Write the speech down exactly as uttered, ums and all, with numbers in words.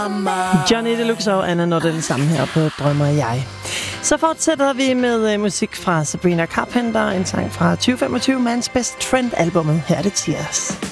Johnny Deluxe og Anna Nordell sammen her på Drømmer jeg. Så fortsætter vi med uh, musik fra Sabrina Carpenter, en sang fra tyve femogtyve, Man's Best Friend-albummet. Her er det Tears.